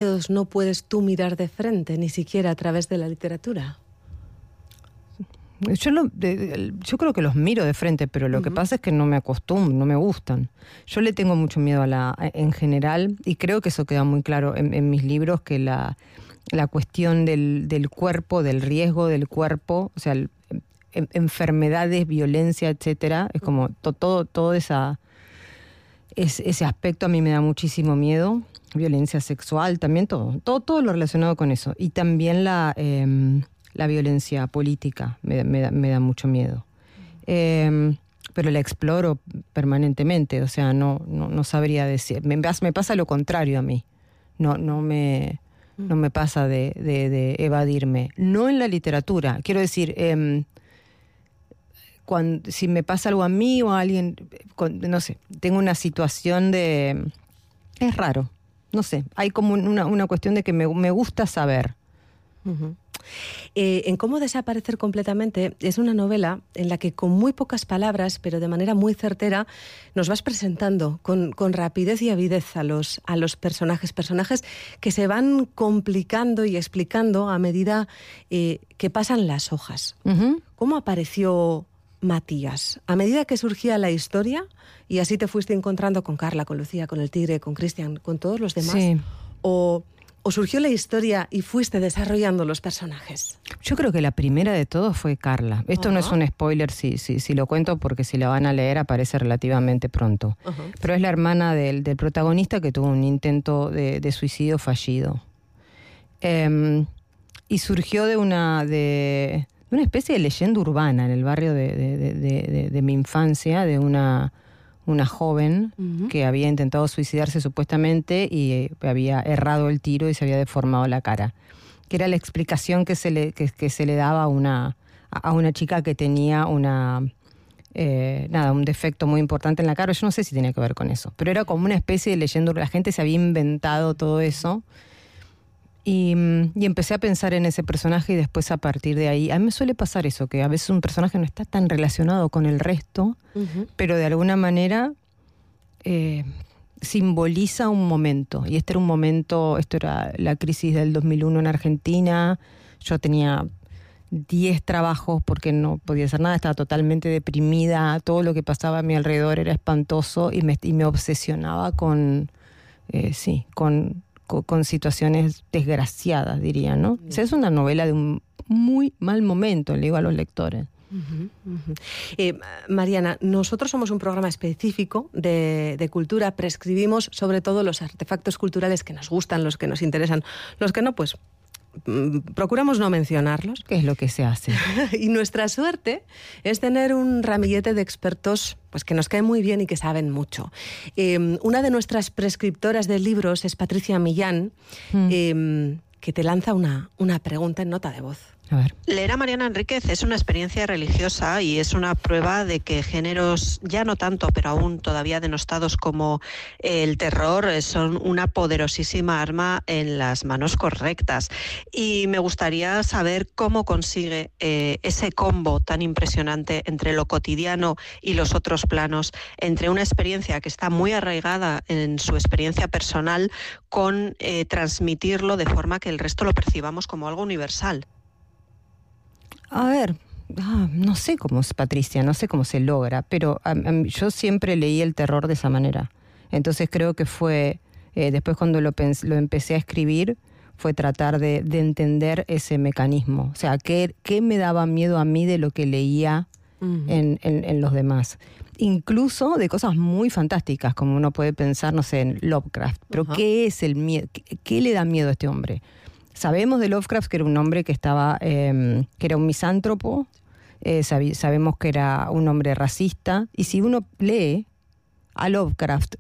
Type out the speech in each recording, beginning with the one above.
miedos no puedes tú mirar de frente, ni siquiera a través de la literatura? Yo creo que los miro de frente, pero lo que pasa es que no me acostumbro, no me gustan. Yo le tengo mucho miedo en general, y creo que eso queda muy claro en mis libros, que la cuestión del cuerpo, del riesgo del cuerpo, o sea, enfermedades, violencia, etcétera, es como todo ese aspecto a mí me da muchísimo miedo. Violencia sexual, también todo lo relacionado con eso. Y también la violencia política me da mucho miedo. Pero la exploro permanentemente, o sea, no sabría decir. Me pasa lo contrario a mí. No me pasa de evadirme. No en la literatura. Quiero decir, si me pasa algo a mí o a alguien, no sé, tengo una situación es raro, no sé, hay como una cuestión de que me gusta saber. Uh-huh. En Cómo desaparecer completamente es una novela en la que con muy pocas palabras, pero de manera muy certera, nos vas presentando con rapidez y avidez a los personajes que se van complicando y explicando a medida que pasan las hojas. Uh-huh. ¿Cómo apareció Matías? A medida que surgía la historia y así te fuiste encontrando con Carla, con Lucía, con el Tigre, con Cristian, con todos los demás, sí. ¿O surgió la historia y fuiste desarrollando los personajes? Yo creo que la primera de todos fue Carla. Esto no es un spoiler si lo cuento, porque si la van a leer aparece relativamente pronto. Uh-huh. Pero es la hermana del protagonista que tuvo un intento de suicidio fallido. Y surgió de una especie de leyenda urbana en el barrio de mi infancia, de una joven uh-huh. que había intentado suicidarse supuestamente y había errado el tiro y se había deformado la cara. Que era la explicación que se le daba a una chica que tenía un defecto muy importante en la cara. Yo no sé si tenía que ver con eso, pero era como una especie de leyenda. La gente se había inventado todo eso. Y empecé a pensar en ese personaje y después a partir de ahí, a mí me suele pasar eso, que a veces un personaje no está tan relacionado con el resto, uh-huh. pero de alguna manera simboliza un momento. Y este era un momento, esto era la crisis del 2001 en Argentina. Yo tenía 10 trabajos porque no podía hacer nada, estaba totalmente deprimida, todo lo que pasaba a mi alrededor era espantoso y me obsesionaba con situaciones desgraciadas, diría, ¿no? O sea, es una novela de un muy mal momento, le digo a los lectores. Uh-huh, uh-huh. Mariana, nosotros somos un programa específico de cultura, prescribimos sobre todo los artefactos culturales que nos gustan, los que nos interesan, los que no, pues procuramos no mencionarlos. ¿Qué es lo que se hace? Y nuestra suerte es tener un ramillete de expertos pues que nos caen muy bien y que saben mucho. Una de nuestras prescriptoras de libros es Patricia Millán, que te lanza una pregunta en nota de voz. A ver. Leer a Mariana Enríquez es una experiencia religiosa y es una prueba de que géneros, ya no tanto, pero aún todavía denostados como el terror, son una poderosísima arma en las manos correctas. Y me gustaría saber cómo consigue ese combo tan impresionante entre lo cotidiano y los otros planos, entre una experiencia que está muy arraigada en su experiencia personal, con transmitirlo de forma que el resto lo percibamos como algo universal. A ver, no sé cómo es, Patricia, no sé cómo se logra, pero yo siempre leí el terror de esa manera. Entonces creo que fue, después cuando lo empecé a escribir, fue tratar de entender ese mecanismo. O sea, ¿qué me daba miedo a mí de lo que leía en los demás? Incluso de cosas muy fantásticas, como uno puede pensar, no sé, en Lovecraft. Pero ¿qué es el miedo? ¿Qué le da miedo a este hombre? Sabemos de Lovecraft que era un hombre que era un misántropo, sabemos que era un hombre racista, y si uno lee a Lovecraft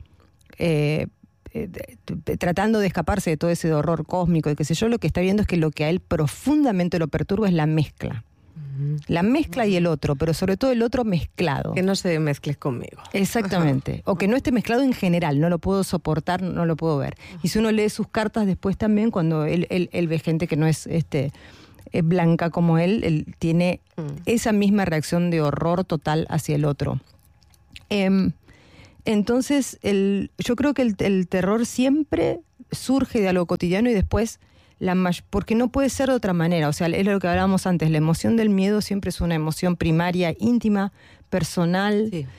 tratando de escaparse de todo ese horror cósmico y qué sé yo, lo que está viendo es que lo que a él profundamente lo perturba es la mezcla. La mezcla y el otro, pero sobre todo el otro mezclado. Que no se mezcle conmigo. Exactamente. O que no esté mezclado en general, no lo puedo soportar, no lo puedo ver. Y si uno lee sus cartas después también, cuando él ve gente que no es blanca como él tiene esa misma reacción de horror total hacia el otro. Entonces, yo creo que el terror siempre surge de algo cotidiano y después porque no puede ser de otra manera. O sea, es lo que hablábamos antes, la emoción del miedo siempre es una emoción primaria, íntima, personal. Sí.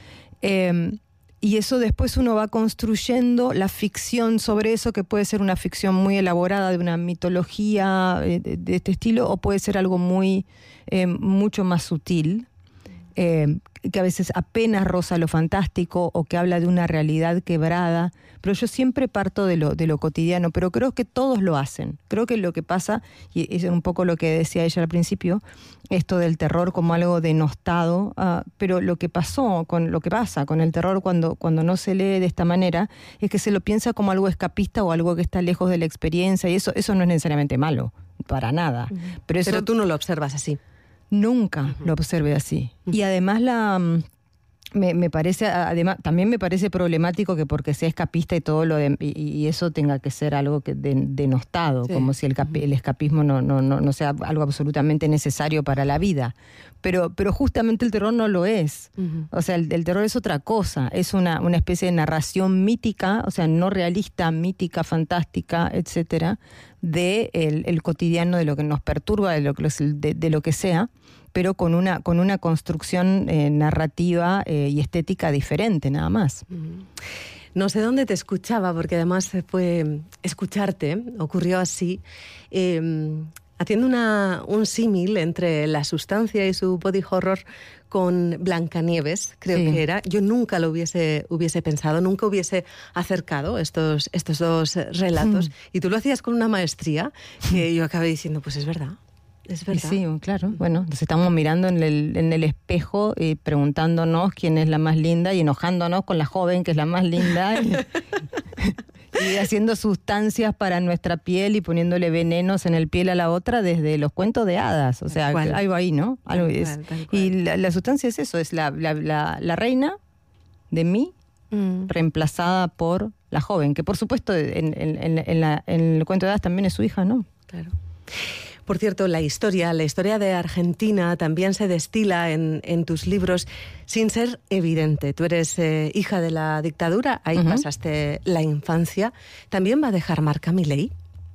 Y eso después uno va construyendo la ficción sobre eso, que puede ser una ficción muy elaborada de una mitología de este estilo, o puede ser algo mucho más sutil, que a veces apenas roza lo fantástico o que habla de una realidad quebrada. Pero yo siempre parto de lo cotidiano, pero creo que todos lo hacen. Creo que lo que pasa, y es un poco lo que decía ella al principio, esto del terror como algo denostado, pero lo que pasa con el terror cuando no se lee de esta manera es que se lo piensa como algo escapista o algo que está lejos de la experiencia, y eso no es necesariamente malo, para nada. Uh-huh. Pero tú no lo observas así. Nunca lo observé así. Y además me parece, además, también me parece problemático que porque sea escapista y todo y eso tenga que ser algo denostado, sí. Como si el escapismo no sea algo absolutamente necesario para la vida. Pero justamente el terror no lo es. Uh-huh. O sea, el terror es otra cosa. Es una especie de narración mítica, o sea, no realista, mítica, fantástica, etcétera, de el cotidiano, de lo que nos perturba, de lo que sea, pero con una construcción narrativa y estética diferente, nada más. No sé dónde te escuchaba, porque además fue escucharte, ocurrió así, haciendo un símil entre La Sustancia y su body horror con Blancanieves, creo que era. Yo nunca lo hubiese pensado, nunca hubiese acercado estos dos relatos. Y tú lo hacías con una maestría que yo acabé diciendo, pues es verdad. Es verdad. Sí, claro. Bueno, nos estamos mirando en el espejo y preguntándonos quién es la más linda y enojándonos con la joven que es la más linda y haciendo sustancias para nuestra piel y poniéndole venenos en el piel a la otra desde los cuentos de hadas. O sea, algo ahí, ¿no? Algo es. Y la sustancia es eso, es la reina de mí reemplazada por la joven, que por supuesto en el cuento de hadas también es su hija, ¿no? Claro. Por cierto, la historia de Argentina también se destila en tus libros sin ser evidente. Tú eres hija de la dictadura, ahí pasaste la infancia. ¿También va a dejar marca Milei?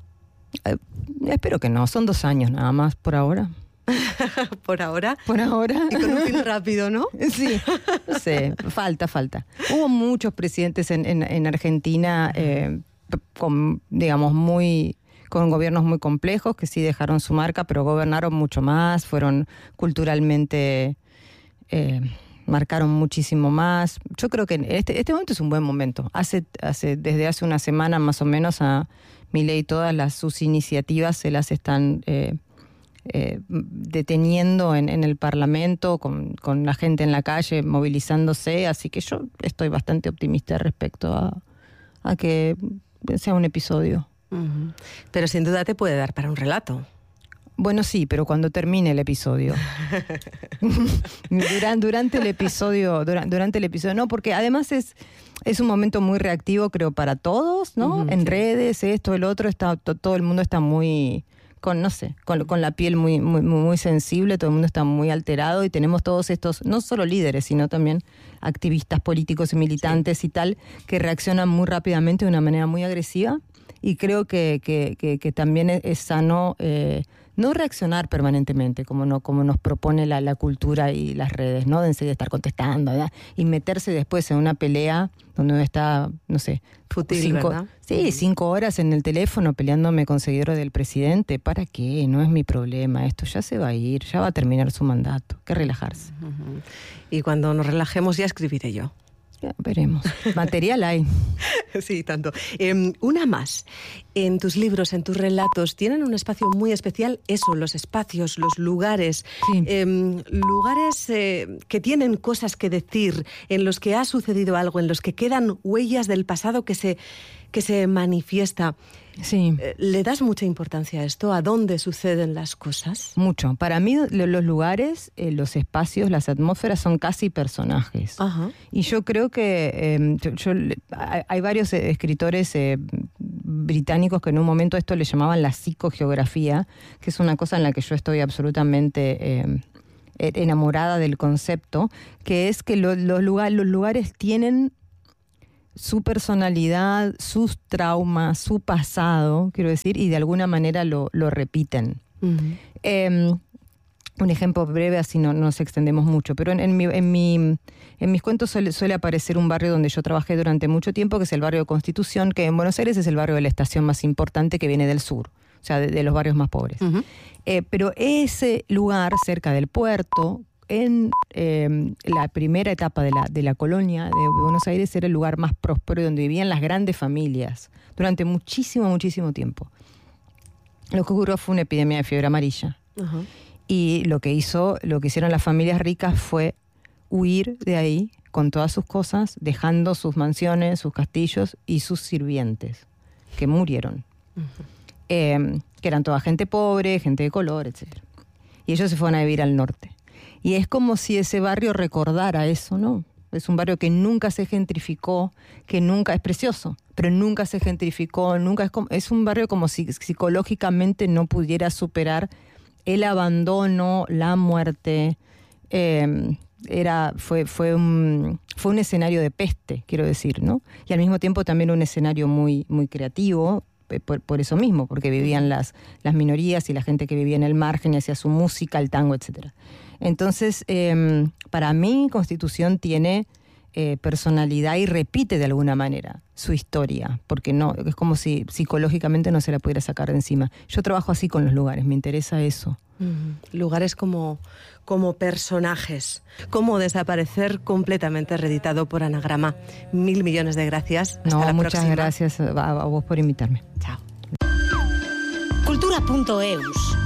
Espero que no, son 2 años nada más por ahora. ¿Por ahora? Por ahora. Y con un fin rápido, ¿no? Sí, no sé, falta. Hubo muchos presidentes en Argentina con gobiernos muy complejos que sí dejaron su marca, pero gobernaron mucho más, fueron culturalmente, marcaron muchísimo más. Yo creo que este momento es un buen momento. Desde hace una semana más o menos a Milei todas sus iniciativas se las están deteniendo en el Parlamento, con la gente en la calle movilizándose, así que yo estoy bastante optimista respecto a que sea un episodio. Uh-huh. Pero sin duda te puede dar para un relato. Bueno, sí, pero cuando termine el episodio. durante el episodio, no, porque además es un momento muy reactivo, creo, para todos, ¿no? Uh-huh, en redes, esto, el otro, todo el mundo está muy con la piel muy, muy, muy sensible, todo el mundo está muy alterado y tenemos todos estos, no solo líderes, sino también activistas políticos y militantes y tal, que reaccionan muy rápidamente de una manera muy agresiva. Y creo que también es sano no reaccionar permanentemente, como nos propone la cultura y las redes, ¿no? De enseguida estar contestando, ¿verdad? Y meterse después en una pelea donde uno está, no sé, fútil, ¿verdad? Sí, 5 horas en el teléfono peleándome con seguidores del presidente. ¿Para qué? No es mi problema. Esto ya se va a ir, ya va a terminar su mandato. Hay que relajarse. Uh-huh. Y cuando nos relajemos ya escribiré yo. Ya veremos. Material hay. Sí, tanto. Una más. En tus libros, en tus relatos, tienen un espacio muy especial, los espacios, los lugares. Sí. Lugares que tienen cosas que decir, en los que ha sucedido algo, en los que quedan huellas del pasado que se manifiesta. Sí. ¿Le das mucha importancia a esto? ¿A dónde suceden las cosas? Mucho. Para mí los lugares, los espacios, las atmósferas son casi personajes. Ajá. Y yo creo que hay varios escritores británicos que en un momento esto le llamaban la psicogeografía, que es una cosa en la que yo estoy absolutamente enamorada del concepto, que es que los lugares tienen su personalidad, sus traumas, su pasado, quiero decir, y de alguna manera lo repiten. Uh-huh. Un ejemplo breve, así no nos extendemos mucho, pero en mis cuentos suele aparecer un barrio donde yo trabajé durante mucho tiempo, que es el barrio de Constitución, que en Buenos Aires es el barrio de la estación más importante, que viene del sur, o sea, de los barrios más pobres. Uh-huh. Pero ese lugar, cerca del puerto, en la primera etapa de la colonia de Buenos Aires, era el lugar más próspero, donde vivían las grandes familias durante muchísimo tiempo. Lo que ocurrió fue una epidemia de fiebre amarilla. Uh-huh. Y lo que hicieron las familias ricas fue huir de ahí con todas sus cosas, dejando sus mansiones, sus castillos y sus sirvientes, que murieron. Uh-huh. Que eran toda gente pobre, gente de color, etc. Y ellos se fueron a vivir al norte. Y es como si ese barrio recordara eso, ¿no? Es un barrio que nunca se gentrificó, que nunca es precioso, pero nunca se gentrificó, es un barrio como si psicológicamente no pudiera superar el abandono, la muerte. Fue un escenario de peste, quiero decir, ¿no? Y al mismo tiempo también un escenario muy creativo, por eso mismo, porque vivían las minorías y la gente que vivía en el margen y hacía su música, el tango, etc. Entonces, para mí, Constitución tiene personalidad y repite de alguna manera su historia, porque no, es como si psicológicamente no se la pudiera sacar de encima. Yo trabajo así con los lugares, me interesa eso. Lugares como personajes. Cómo desaparecer completamente, reeditado por Anagrama. 1.000 millones de gracias. Hasta la muchas próxima. Gracias a vos por invitarme. Chao. Cultura.eus